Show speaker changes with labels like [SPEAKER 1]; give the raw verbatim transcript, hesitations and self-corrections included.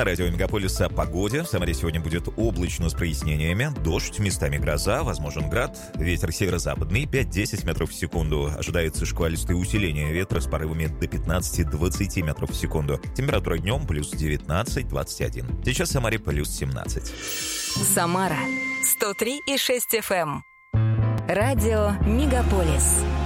[SPEAKER 1] на радио Мегаполис о погоде. В Самаре сегодня будет облачно с прояснениями. Дождь, местами гроза, возможен град. Ветер северо-западный пять-десять метров в секунду. Ожидается шквалистое усиление ветра с порывами до пятнадцать-двадцать метров в секунду. Температура днем плюс девятнадцать-двадцать один. Сейчас в Самаре плюс семнадцать.
[SPEAKER 2] Самара сто три и шесть эф эм. Радио Мегаполис.